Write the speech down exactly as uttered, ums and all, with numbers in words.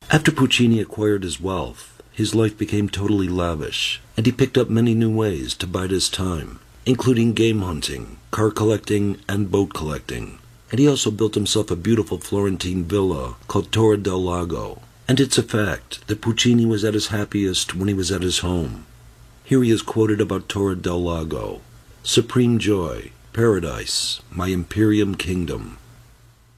After Puccini acquired his wealth, his life became totally lavish, and he picked up many new ways to bide his time, including game hunting, car collecting, and boat collecting. And he also built himself a beautiful Florentine villa called Torre del Lago. And it's a fact that Puccini was at his happiest when he was at his home. Here he is quoted about Torre del Lago: "Supreme joy, paradise, my imperium kingdom.